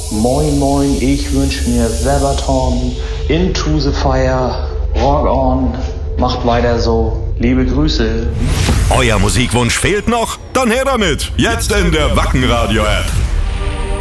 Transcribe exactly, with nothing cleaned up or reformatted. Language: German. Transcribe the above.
Moin moin, ich wünsch mir Sabaton, Into the Fire, Rock on, macht weiter so, liebe Grüße. Euer Musikwunsch fehlt noch? Dann her damit, jetzt in der Wacken Radio App.